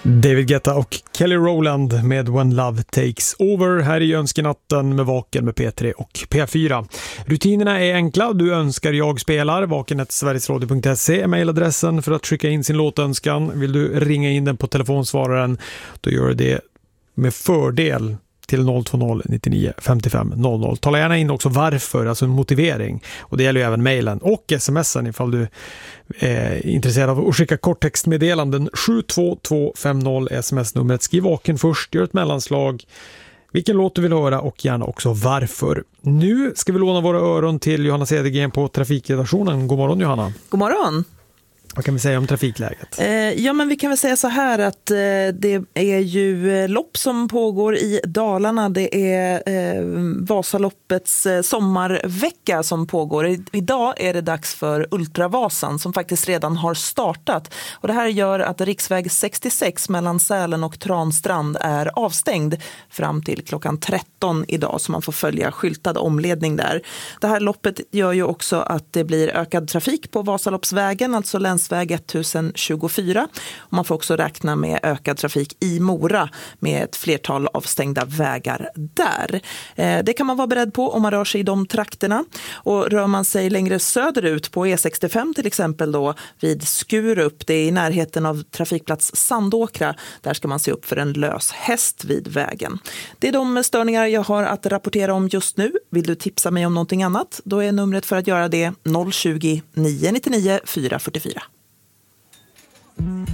David Guetta och Kelly Rowland med When Love Takes Over här i Önskenatten med Vaken med P3 och P4. Rutinerna är enkla. Du önskar jag spelar. vaken@sverigesradio.se är mejladressen för att skicka in sin låtönskan. Vill du ringa in den på telefonsvararen, då gör du det med fördel till 020 99 55 00. Tala gärna in också varför, alltså en motivering. Och det gäller ju även mejlen och sms:en ifall du är intresserad av att skicka korttextmeddelanden. 72250 sms-numret. Skriv Vaken först, gör ett mellanslag, vilken låt du vill höra och gärna också varför. Nu ska vi låna våra öron till Johanna Cedergren på trafikredaktionen. God morgon Johanna. God morgon. Vad kan vi säga om trafikläget? Ja, men vi kan väl säga så här att det är ju lopp som pågår i Dalarna. Det är Vasaloppets sommarvecka som pågår. Idag är det dags för Ultravasan som faktiskt redan har startat. Och det här gör att riksväg 66 mellan Sälen och Transtrand är avstängd fram till klockan 13 idag, så man får följa skyltad omledning där. Det här loppet gör ju också att det blir ökad trafik på Vasaloppsvägen, alltså länsväg 1024. Och man får också räkna med ökad trafik i Mora med ett flertal avstängda vägar där. Det kan man vara beredd på om man rör sig i de trakterna. Och rör man sig längre söderut på E65 till exempel då vid Skurup, det är i närheten av trafikplats Sandåkra, där ska man se upp för en lös häst vid vägen. Det är de störningar jag har att rapportera om just nu. Vill du tipsa mig om någonting annat? Då är numret för att göra det 020 999 444.